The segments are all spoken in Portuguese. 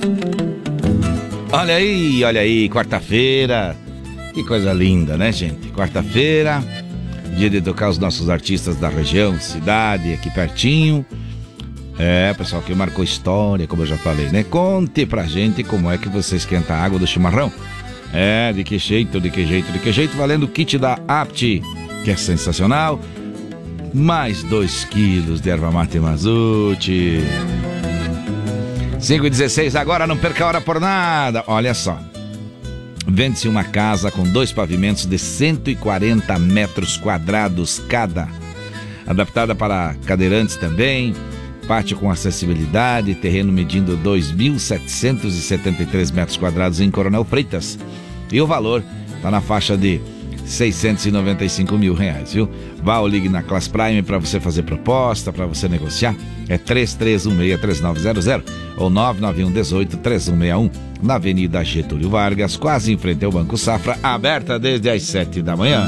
Olha aí, quarta-feira. Que coisa linda, né, gente? Quarta-feira, dia de tocar os nossos artistas da região, cidade, aqui pertinho. Pessoal que marcou história, como eu já falei, né? Conte pra gente como é que você esquenta a água do chimarrão. De que jeito, valendo o kit da Apt, que é sensacional. Mais 2 quilos de erva mate Mazuti. 5h16, agora não perca a hora por nada. Olha só, vende-se uma casa com 2 pavimentos de 140 metros quadrados cada, adaptada para cadeirantes também, pátio com acessibilidade, terreno medindo 2.773 metros quadrados em Coronel Freitas. E o valor está na faixa de R$695 mil, viu? Vá ou ligue na Class Prime para você fazer proposta, para você negociar. É 3316-3900 ou 99118-3161, na Avenida Getúlio Vargas, quase em frente ao Banco Safra, aberta desde as 7 da manhã.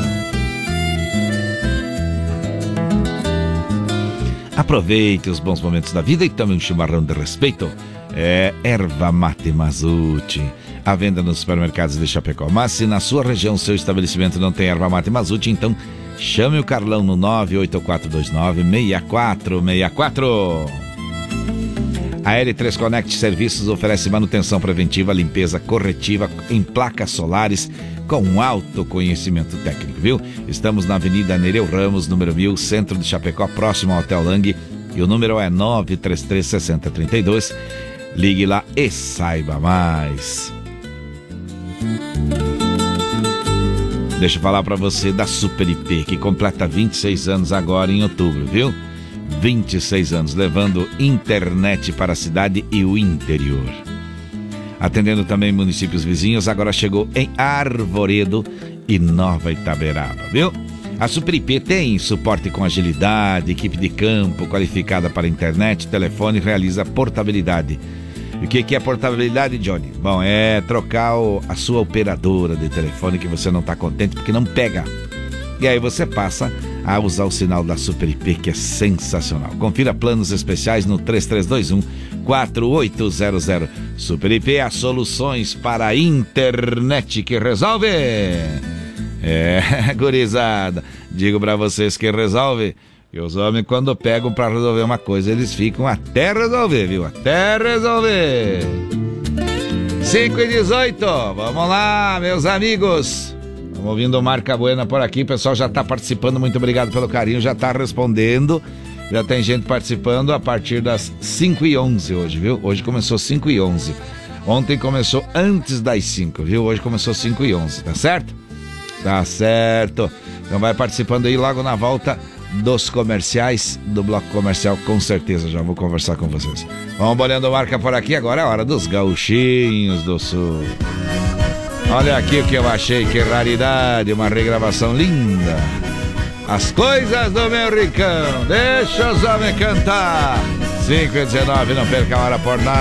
Aproveite os bons momentos da vida e tome um chimarrão de respeito. Erva mate Mazuti. À venda nos supermercados de Chapecó. Mas se na sua região seu estabelecimento não tem erva mate Mazuti, então chame o Carlão no 98429-6464. A L3 Connect Serviços oferece manutenção preventiva, limpeza corretiva em placas solares com alto conhecimento técnico, viu? Estamos na Avenida Nereu Ramos, número 1000, centro de Chapecó, próximo ao Hotel Lang. E o número é 933-6032. Ligue lá e saiba mais. Deixa eu falar pra você da Super IP, que completa 26 anos agora em outubro, viu? 26 anos, levando internet para a cidade e o interior. Atendendo também municípios vizinhos, agora chegou em Arvoredo e Nova Itaberaba, viu? A Super IP tem suporte com agilidade, equipe de campo qualificada para internet, telefone, realiza portabilidade. E o que é portabilidade, Johnny? Bom, é trocar a sua operadora de telefone que você não está contente porque não pega. E aí você passa a usar o sinal da Super IP, que é sensacional. Confira planos especiais no 3321-4800. Super IP, as soluções para a internet que resolve. Gurizada, digo pra vocês que resolve. E os homens, quando pegam pra resolver uma coisa, eles ficam até resolver, viu? Até resolver. 5h18, vamos lá, meus amigos. Estamos ouvindo o Marca Buena por aqui. O pessoal já tá participando, muito obrigado pelo carinho. Já tá respondendo. Já tem gente participando a partir das 5h11 hoje, viu? Hoje começou 5h11. Ontem começou antes das 5, viu? Hoje começou 5h11, tá certo? Tá certo. Então vai participando aí logo na volta dos comerciais, do bloco comercial, com certeza já vou conversar com vocês. Vamos bolhando marca por aqui, agora é a hora dos gauchinhos do sul. Olha aqui o que eu achei, que raridade, uma regravação linda. As coisas do meu rincão, deixa os homens cantar. 5h19, não perca a hora por nada.